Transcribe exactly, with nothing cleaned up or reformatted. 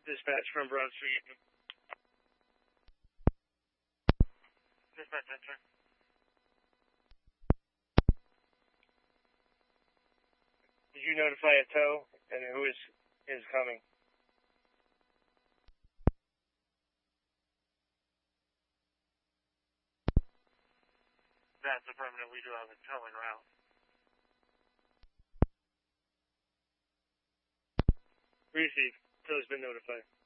Dispatch from Broad Street. Dispatch, enter. Did you notify a tow, and who is is coming? That's affirmative. We do have a towing route. Receive. Tow's been notified.